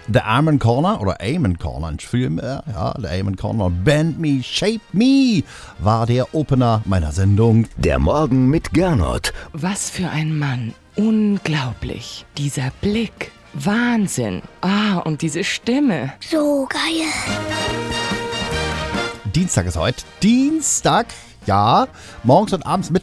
The Armin Corner oder Eamon Corner in Filme, ja, The Eamon Corner, Bend Me, Shape Me war der Opener meiner Sendung. Der Morgen mit Gernot. Was für ein Mann. Unglaublich. Dieser Blick. Wahnsinn. Und diese Stimme. So geil. Dienstag ist heute. Dienstag, ja, morgens und abends